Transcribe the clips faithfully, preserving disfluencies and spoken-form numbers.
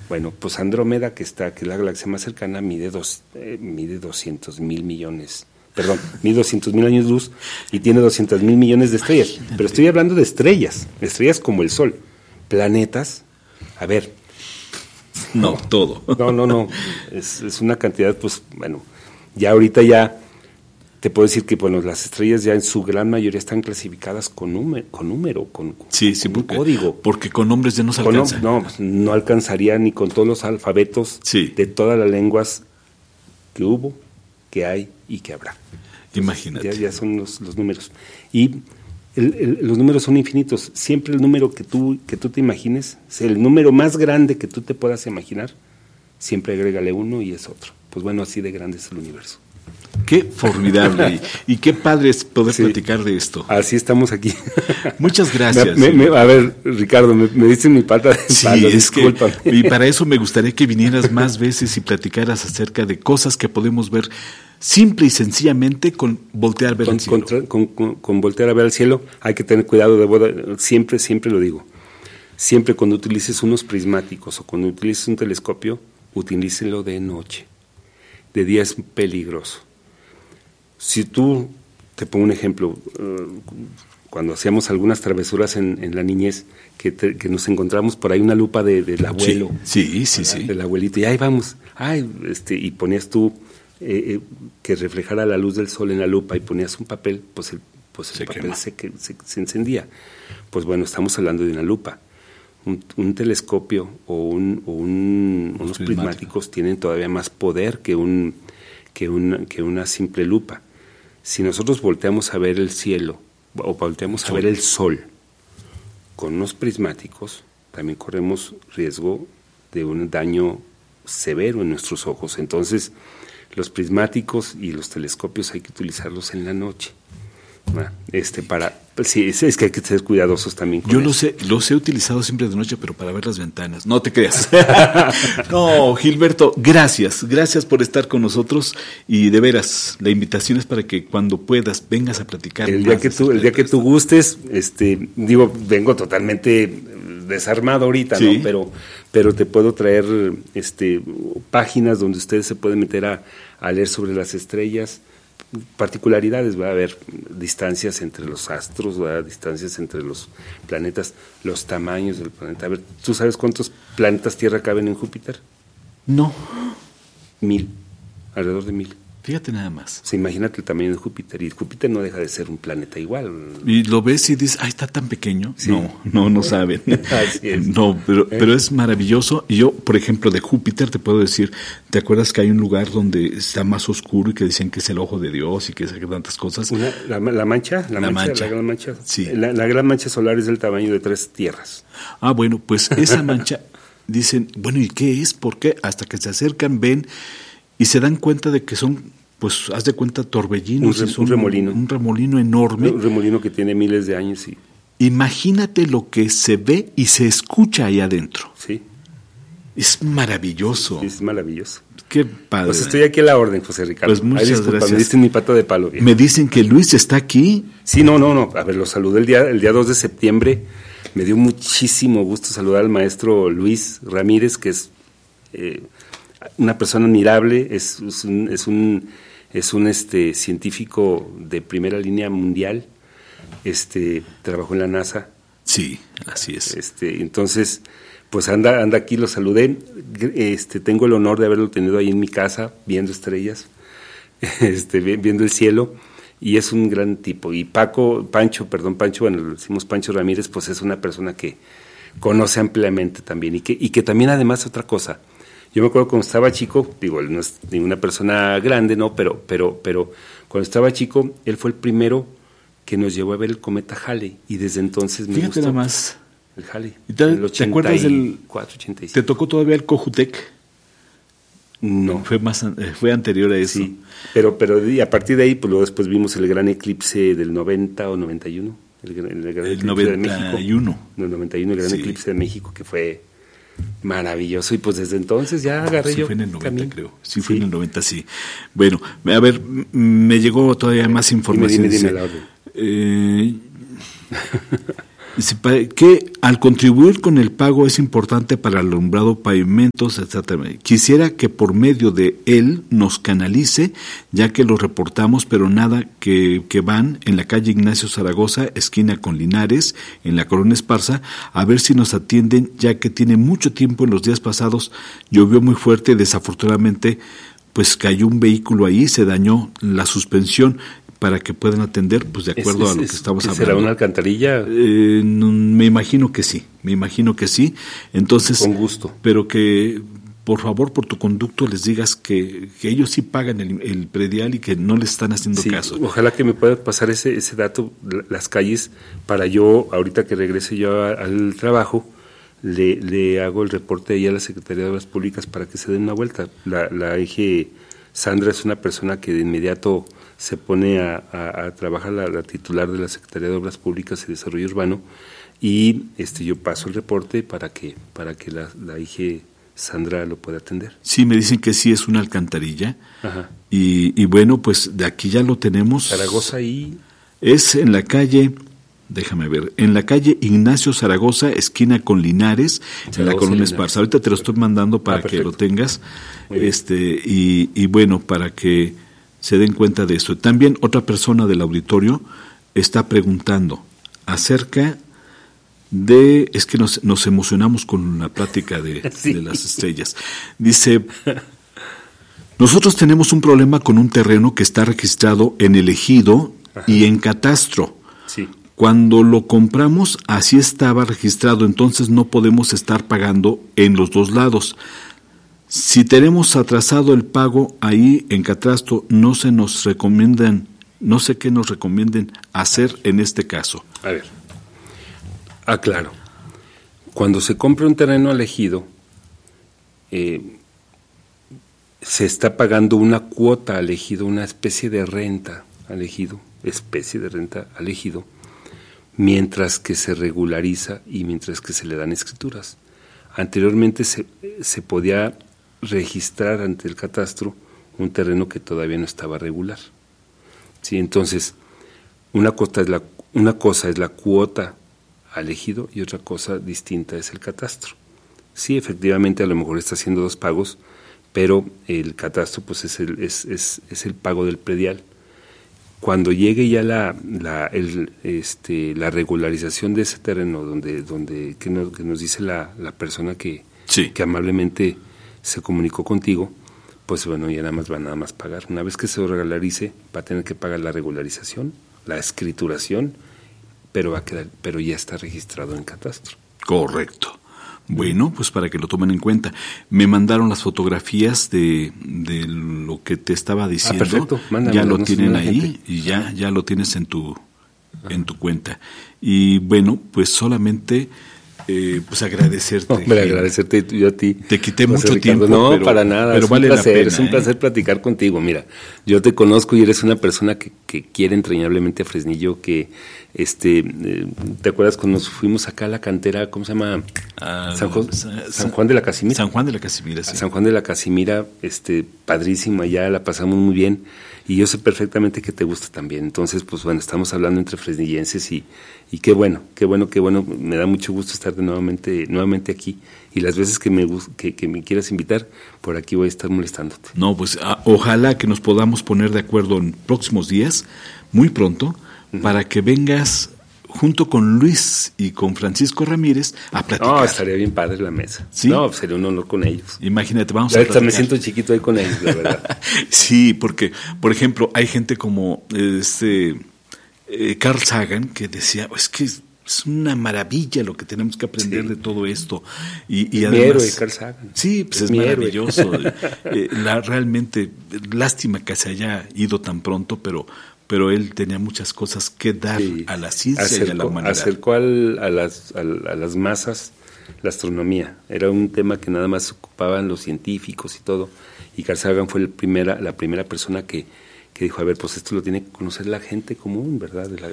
Bueno, pues Andrómeda, que está, que es la galaxia más cercana, mide dos, eh, mide doscientos mil millones, perdón, mide doscientos mil años luz y tiene doscientos mil millones de estrellas. Pero estoy hablando de estrellas, estrellas como el Sol. Planetas, a ver. No, no todo. No, no, no. Es, es una cantidad, pues, bueno, ya ahorita ya te puedo decir que, bueno, las estrellas ya en su gran mayoría están clasificadas con número, con número, con, sí, sí, con porque, un código. Porque con nombres ya no se con, alcanza. No, no alcanzaría ni con todos los alfabetos sí. de todas las lenguas que hubo, que hay y que habrá. Entonces, imagínate. Ya, ya son los, los números. Y el, el, los números son infinitos. Siempre el número que tú, que tú te imagines, el número más grande que tú te puedas imaginar, siempre agrégale uno y es otro. Pues bueno, así de grande es el universo. Qué formidable y, y qué padre es poder sí, platicar de esto. Así estamos aquí. Muchas gracias. Me, me, a ver, Ricardo, me, me dicen mi pata de sí, palo, es discúlpame. Que, y para eso me gustaría que vinieras más veces y platicaras acerca de cosas que podemos ver simple y sencillamente con voltear a ver con, el cielo. Con, con, con, con voltear a ver el cielo hay que tener cuidado de boda, siempre, siempre lo digo. Siempre cuando utilices unos prismáticos o cuando utilices un telescopio, utilícelo de noche. De día es peligroso. Si tú, te pongo un ejemplo, uh, cuando hacíamos algunas travesuras en, en la niñez, que, te, que nos encontramos por ahí una lupa de, del abuelo. Sí, sí, sí, sí. Del abuelito, y ahí vamos, ay, este, y ponías tú eh, eh, que reflejara la luz del sol en la lupa y ponías un papel, pues el, pues el se papel se, se, se encendía. Pues bueno, estamos hablando de una lupa. Un, un telescopio o, un, o un, unos prismáticos tienen todavía más poder que, un, que, una, que una simple lupa. Si nosotros volteamos a ver el cielo o volteamos sol. a ver el sol con unos prismáticos, también corremos riesgo de un daño severo en nuestros ojos. Entonces, los prismáticos y los telescopios hay que utilizarlos en la noche. Este, para, sí, es, es que hay que ser cuidadosos también con Yo eso. los he, los he utilizado siempre de noche, pero para ver las ventanas. No te creas. No, Gilberto, gracias. Gracias por estar con nosotros y de veras, la invitación es para que cuando puedas vengas a platicar. El día que tú, el día que tú gustes, este, digo, vengo totalmente desarmado ahorita, sí. ¿no? Pero, pero te puedo traer este, páginas donde ustedes se pueden meter a, a leer sobre las estrellas. Particularidades, va a haber distancias entre los astros, va a haber distancias entre los planetas, los tamaños del planeta. A ver, ¿tú sabes cuántos planetas Tierra caben en Júpiter? No. Mil, alrededor de mil. Fíjate nada más. O sea, imagínate el tamaño de Júpiter, y Júpiter no deja de ser un planeta igual. Y lo ves y dices, ay, está tan pequeño. Sí. No, no, no saben. Así es. No, pero, ¿Eh? pero es maravilloso. Y yo, por ejemplo, de Júpiter te puedo decir, ¿te acuerdas que hay un lugar donde está más oscuro y que dicen que es el ojo de Dios y que es tantas cosas? Una, la, la mancha, la, la mancha, mancha, la gran mancha. Sí. La, la gran mancha solar es del tamaño de tres tierras. Ah, bueno, pues esa mancha, dicen, bueno, ¿y qué es? ¿Por qué? Hasta que se acercan, ven y se dan cuenta de que son... Pues haz de cuenta torbellinos. Un, re, un remolino. Un remolino enorme. Un remolino que tiene miles de años. Y... Imagínate lo que se ve y se escucha ahí adentro. Sí. Es maravilloso. Sí, es maravilloso. Qué padre. Pues estoy aquí a la orden, José Ricardo. Pues muchas Ay, disculpa, gracias. Me diste mi pata de palo. Bien. Me dicen que Luis está aquí. Sí, no, no, no. A ver, lo saludé el día, el día dos de septiembre. Me dio muchísimo gusto saludar al maestro Luis Ramírez, que es eh, una persona admirable, es, es un... Es un Es un este, científico de primera línea mundial, este, trabajó en la NASA. Sí, así es. Este, entonces, pues anda, anda aquí, lo saludé. Este, tengo el honor de haberlo tenido ahí en mi casa, viendo estrellas, este, viendo el cielo, y es un gran tipo. Y Paco, Pancho, perdón, Pancho, bueno, lo decimos Pancho Ramírez, pues es una persona que conoce ampliamente también, y que, y que también además otra cosa. Yo me acuerdo cuando estaba chico, digo, él no es ninguna persona grande, ¿no? Pero, pero, pero cuando estaba chico, él fue el primero que nos llevó a ver el cometa Halley, y desde entonces me Fíjate gustó. nada más. El Halley. ¿Y te, el ¿Te acuerdas del ochenta y cinco. ¿Te tocó todavía el Cojutec? No. Fue más, fue anterior a eso. Sí, pero, pero y a partir de ahí, pues luego después vimos el gran eclipse del noventa o noventa y uno. El, el, el gran el eclipse noventa y uno. de México. El noventa y uno, el gran sí. eclipse de México, que fue maravilloso, y pues desde entonces ya agarré sí yo. Sí fue en el noventa, camino. creo. Sí, sí fue en el noventa, sí. Bueno, a ver, me llegó todavía más información. Dime, dime, dime la orden. Eh, Dice que al contribuir con el pago es importante para el alumbrado, pavimentos, etcétera. Quisiera que por medio de él nos canalice, ya que lo reportamos, pero nada que, que van en la calle Ignacio Zaragoza, esquina con Linares, en la Colonia Esparza, a ver si nos atienden, ya que tiene mucho tiempo. En los días pasados llovió muy fuerte, desafortunadamente pues cayó un vehículo ahí, se dañó la suspensión, para que puedan atender, pues de acuerdo es, es, a lo que estamos hablando. ¿Será una alcantarilla? Eh, no, me imagino que sí, me imagino que sí. Entonces, con gusto. Pero que, por favor, por tu conducto les digas que, que ellos sí pagan el, el predial y que no les están haciendo sí, caso. Ojalá que me puedas pasar ese, ese dato, las calles, para yo, ahorita que regrese yo a, al trabajo, le, le hago el reporte ahí a la Secretaría de Obras Públicas para que se den una vuelta. La, la I G Sandra es una persona que de inmediato se pone a, a, a trabajar la, la titular de la Secretaría de Obras Públicas y Desarrollo Urbano, y este yo paso el reporte para que para que la, la I G Sandra lo pueda atender. Sí, me dicen que sí es una alcantarilla. Ajá. Y, y bueno, pues de aquí ya lo tenemos. Zaragoza y... Es en la calle, déjame ver, en la calle Ignacio Zaragoza, esquina con Linares, Zaragoza, en la Colonia Esparza. Ahorita te lo estoy mandando para ah, que lo tengas. este y, y bueno, para que se den cuenta de esto. También otra persona del auditorio está preguntando acerca de, es que nos, nos emocionamos con la plática de, sí. de las estrellas. Dice, nosotros tenemos un problema con un terreno que está registrado en el ejido Ajá. y en catastro. Sí. Cuando lo compramos, así estaba registrado, entonces no podemos estar pagando en los dos lados. Si tenemos atrasado el pago ahí en catastro, no se nos recomiendan, no sé qué nos recomienden hacer en este caso. A ver, aclaro. Cuando se compra un terreno elegido, eh, se está pagando una cuota al ejido, una especie de renta al ejido, especie de renta al ejido, mientras que se regulariza y mientras que se le dan escrituras. Anteriormente se, se podía registrar ante el catastro un terreno que todavía no estaba regular. ¿Sí? Entonces, una cosa es la, una cosa es la cuota al ejido y otra cosa distinta es el catastro. Sí, efectivamente, a lo mejor está haciendo dos pagos, pero el catastro pues es el, es, es, es el pago del predial. Cuando llegue ya la, la, el, este, la regularización de ese terreno, donde, donde que nos, que nos dice la, la persona que, sí. que amablemente se comunicó contigo, pues bueno, ya nada más va a nada más pagar. Una vez que se regularice, va a tener que pagar la regularización, la escrituración, pero va a quedar, pero ya está registrado en catastro. Correcto. Bueno, pues para que lo tomen en cuenta. Me mandaron las fotografías de, de lo que te estaba diciendo. Ah, perfecto. Mándame, ya lo tienen ahí gente. y ya, ya lo tienes en tu, en tu cuenta. Y bueno, pues solamente eh, pues agradecerte. Hombre, agradecerte yo a ti. Te quité José mucho Ricardo. tiempo. No, pero, para nada. Pero es vale un placer, la pena. Es un placer ¿eh? platicar contigo. Mira, yo te conozco y eres una persona que, que quiere entrañablemente a Fresnillo, que este, eh, ¿te acuerdas cuando nos fuimos acá a la cantera? ¿Cómo se llama? Ah, San, Juan, San Juan de la Casimira. San Juan de la Casimira, sí. San Juan de la Casimira, este, padrísimo allá, la pasamos muy bien. Y yo sé perfectamente que te gusta también. Entonces, pues bueno, estamos hablando entre fresnillenses y, y qué bueno, qué bueno, qué bueno. Me da mucho gusto estar de nuevamente, nuevamente aquí. Y las veces que me, que, que me quieras invitar, por aquí voy a estar molestándote. No, pues a, ojalá que nos podamos poner de acuerdo en próximos días, muy pronto, uh-huh. para que vengas junto con Luis y con Francisco Ramírez a platicar. No, estaría bien padre la mesa. ¿Sí? No, sería un honor con ellos. Imagínate, vamos la a platicar. Me siento chiquito ahí con ellos, la verdad. Sí, porque, por ejemplo, hay gente como este eh, Carl Sagan que decía, es que es una maravilla lo que tenemos que aprender sí. de todo esto. Y, y es además, mi héroe, Carl Sagan. Sí, pues es, es maravilloso. eh, la, realmente, lástima que se haya ido tan pronto, pero... pero él tenía muchas cosas que dar sí. a la ciencia acercó, y a la humanidad. Acercó al, a, las, a, a las masas la astronomía. Era un tema que nada más ocupaban los científicos y todo. Y Carl Sagan fue el primera, la primera persona que, que dijo, a ver, pues esto lo tiene que conocer la gente común, ¿verdad? La,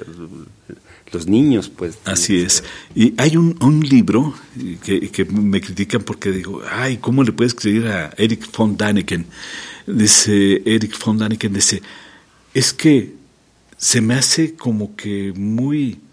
los niños, pues. Así es. Y hay un, un libro que, que me critican porque digo, ay, ¿cómo le puedes escribir a Erich von Däniken? Dice, Erich von Däniken dice, es que se me hace como que muy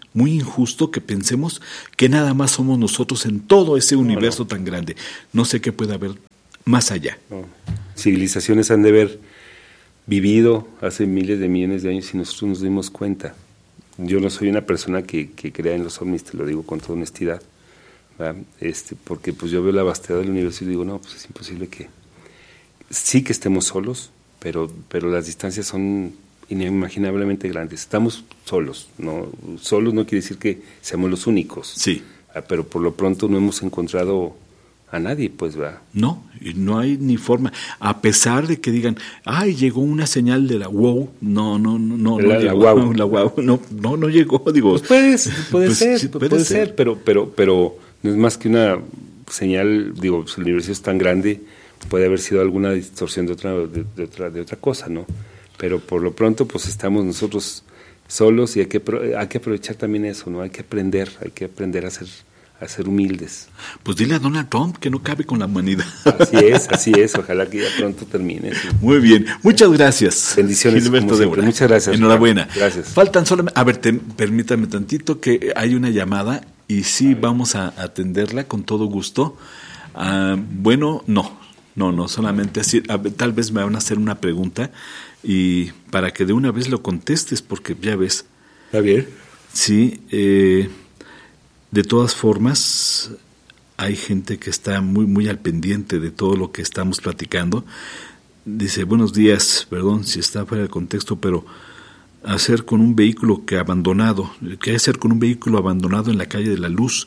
muy injusto que pensemos que nada más somos nosotros en todo ese universo no, no. tan grande. No sé qué puede haber más allá. No. Civilizaciones han de haber vivido hace miles de millones de años y nosotros nos dimos cuenta. Yo no soy una persona que, que crea en los ovnis, te lo digo con toda honestidad, ¿verdad? Este, porque pues yo veo la vastedad del universo y digo, no, pues es imposible que... Sí que estemos solos, pero, pero las distancias son inimaginablemente grandes. Estamos solos, ¿no? Solos no quiere decir que seamos los únicos. Sí. Pero por lo pronto no hemos encontrado a nadie, pues, ¿verdad? No, no hay ni forma. A pesar de que digan, ay, llegó una señal de la WOW, no, no, no, no, la, no la llegó, wow. la wow, no, no, no llegó, digo. Pues puede, puede pues, ser, sí, puede, puede ser, ser, pero, pero, pero no es más que una señal, digo, el universo es tan grande, puede haber sido alguna distorsión de otra, de, de otra, de otra cosa, ¿no? Pero por lo pronto, pues estamos nosotros solos y hay que, hay que aprovechar también eso, ¿no? Hay que aprender, hay que aprender a ser, a ser humildes. Pues dile a Donald Trump que no cabe con la humanidad. Así es, así es, ojalá que ya pronto termine. Sí. Muy bien, muchas gracias. Bendiciones, Gilberto Débora. Muchas gracias. Enhorabuena. Gracias. Faltan solamente, a ver, te, permítame tantito que hay una llamada y sí vamos a atenderla con todo gusto. Uh, bueno, no, no, no, solamente así, a, tal vez me van a hacer una pregunta y para que de una vez lo contestes, porque ya ves. ¿Está bien? Sí, eh, de todas formas, hay gente que está muy, muy al pendiente de todo lo que estamos platicando. Dice, buenos días, perdón si está fuera de contexto, pero hacer con un vehículo que abandonado, ¿qué hacer con un vehículo abandonado en la calle de la Luz?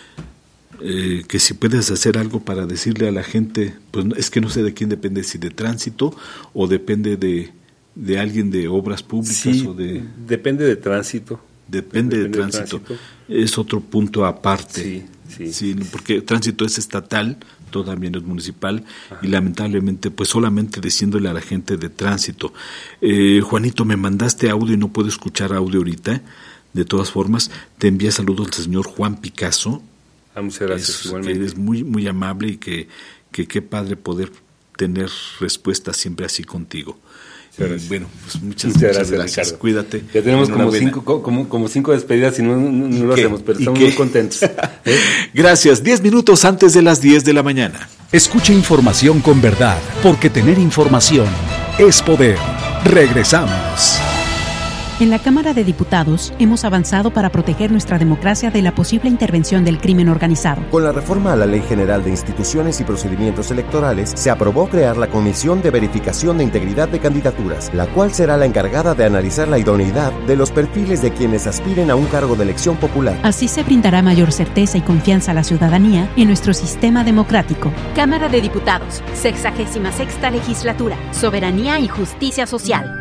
Eh, que si puedes hacer algo para decirle a la gente, pues es que no sé de quién depende, si de tránsito o depende de, de alguien de obras públicas. Sí, o de depende de tránsito. Depende, depende de, tránsito. de tránsito. Es otro punto aparte. Sí, sí. Sí, porque el tránsito es estatal, todavía no es municipal. Ajá. Y lamentablemente pues solamente diciéndole a la gente de tránsito. Eh, Juanito, me mandaste audio y no puedo escuchar audio ahorita. De todas formas, te envía saludos al señor Juan Picasso. Ah, muchas gracias, es, igualmente. Que eres muy, muy amable y que, que qué padre poder tener respuestas siempre así contigo. Y, bueno, pues muchas, muchas gracias, gracias. Cuídate. Ya tenemos como cinco, como, como cinco despedidas y no, no, no lo hacemos, pero estamos muy contentos. ¿Eh? Gracias. Diez minutos antes de las diez de la mañana. Escucha información con verdad, porque tener información es poder. Regresamos. En la Cámara de Diputados hemos avanzado para proteger nuestra democracia de la posible intervención del crimen organizado. Con la reforma a la Ley General de Instituciones y Procedimientos Electorales, se aprobó crear la Comisión de Verificación de Integridad de Candidaturas, la cual será la encargada de analizar la idoneidad de los perfiles de quienes aspiren a un cargo de elección popular. Así se brindará mayor certeza y confianza a la ciudadanía en nuestro sistema democrático. Cámara de Diputados, sexagésima sexta legislatura, soberanía y justicia social.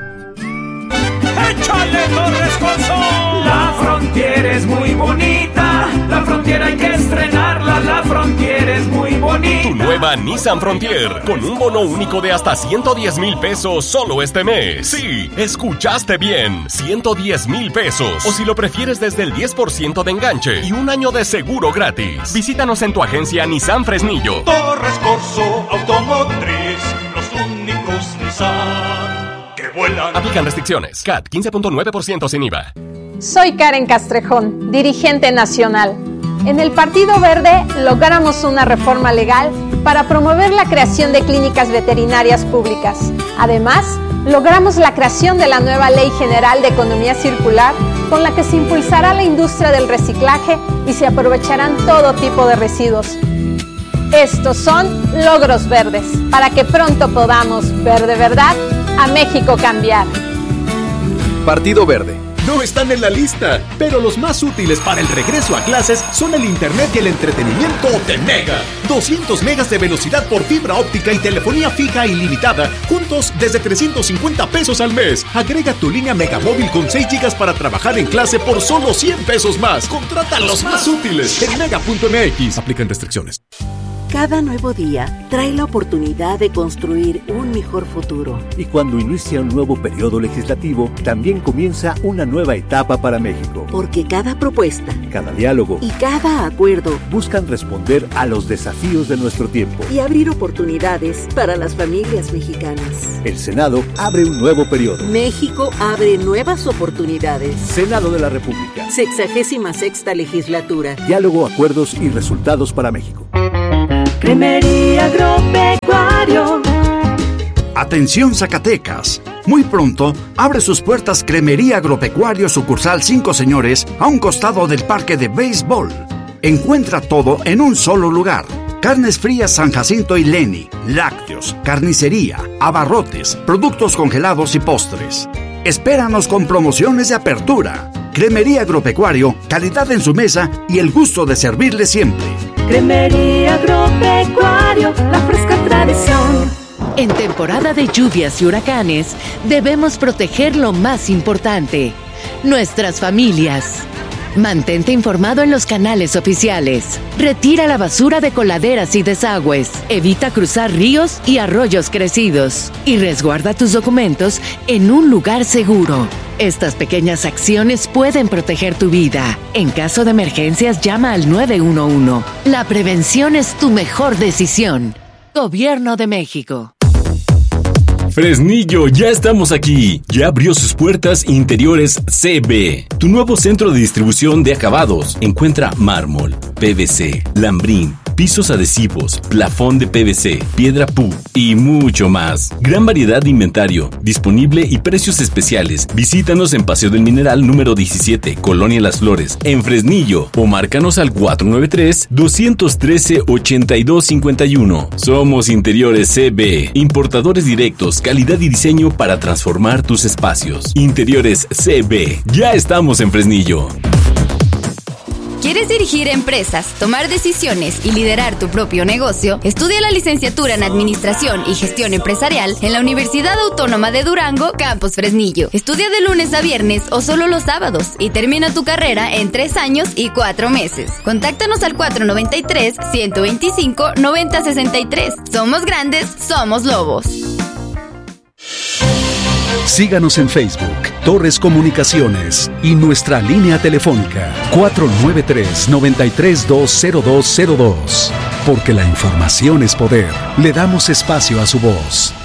¡Échale, Torres Corazón! La frontera es muy bonita, la frontera hay que estrenarla, la frontera es muy bonita. Tu nueva Nissan Frontier, con un bono único de hasta ciento diez mil pesos solo este mes. Sí, escuchaste bien, ciento diez mil pesos. O si lo prefieres desde el diez por ciento de enganche y un año de seguro gratis. Visítanos en tu agencia Nissan Fresnillo. Torres Corso Automotriz, los únicos Nissan. Aplican restricciones. C A T quince punto nueve por ciento sin I V A. Soy Karen Castrejón, dirigente nacional. En el Partido Verde logramos una reforma legal para promover la creación de clínicas veterinarias públicas. Además, logramos la creación de la nueva Ley General de Economía Circular, con la que se impulsará la industria del reciclaje y se aprovecharán todo tipo de residuos. Estos son logros verdes, para que pronto podamos ver de verdad a México cambiar. Partido Verde. No están en la lista, pero los más útiles para el regreso a clases son el internet y el entretenimiento de Mega. doscientos megas de velocidad por fibra óptica y telefonía fija ilimitada, juntos desde trescientos cincuenta pesos al mes. Agrega tu línea Megamóvil con seis gigas para trabajar en clase por solo cien pesos más. Contrata los más útiles en mega punto m x. Aplican restricciones. Cada nuevo día trae la oportunidad de construir un mejor futuro. Y cuando inicia un nuevo periodo legislativo, también comienza una nueva etapa para México. Porque cada propuesta, cada diálogo y cada acuerdo buscan responder a los desafíos de nuestro tiempo y abrir oportunidades para las familias mexicanas. El Senado abre un nuevo periodo. México abre nuevas oportunidades. Senado de la República. Sexagésima sexta legislatura. Diálogo, acuerdos y resultados para México. Cremería Agropecuario. Atención Zacatecas. Muy pronto abre sus puertas Cremería Agropecuario sucursal Cinco Señores a un costado del parque de béisbol. Encuentra todo en un solo lugar. Carnes frías San Jacinto y Leni, lácteos, carnicería, abarrotes, productos congelados y postres. Espéranos con promociones de apertura. Cremería Agropecuario, calidad en su mesa y el gusto de servirle siempre. Cremería Agropecuario, la fresca tradición. En temporada de lluvias y huracanes, debemos proteger lo más importante, nuestras familias. Mantente informado en los canales oficiales. Retira la basura de coladeras y desagües. Evita cruzar ríos y arroyos crecidos. Y resguarda tus documentos en un lugar seguro. Estas pequeñas acciones pueden proteger tu vida. En caso de emergencias, llama al nueve uno uno. La prevención es tu mejor decisión. Gobierno de México. Fresnillo, ya estamos aquí. Ya abrió sus puertas Interiores C B, tu nuevo centro de distribución de acabados. Encuentra mármol, P V C, lambrín, pisos adhesivos, plafón de P V C, piedra P U y mucho más. Gran variedad de inventario, disponible y precios especiales. Visítanos en Paseo del Mineral número diecisiete, Colonia Las Flores, en Fresnillo, o márcanos al cuatro nueve tres, dos uno tres, ocho dos cinco uno. Somos Interiores C B, importadores directos, calidad y diseño para transformar tus espacios. Interiores C B, ya estamos en Fresnillo. ¿Quieres dirigir empresas, tomar decisiones y liderar tu propio negocio? Estudia la licenciatura en Administración y Gestión Empresarial en la Universidad Autónoma de Durango, Campus Fresnillo. Estudia de lunes a viernes o solo los sábados y termina tu carrera en tres años y cuatro meses. Contáctanos al cuatro nueve tres, uno dos cinco, nueve cero seis tres. Somos grandes, somos lobos. Síganos en Facebook, Torres Comunicaciones, y nuestra línea telefónica cuatro nueve tres, nueve tres dos, cero dos cero dos. Porque la información es poder. Le damos espacio a su voz.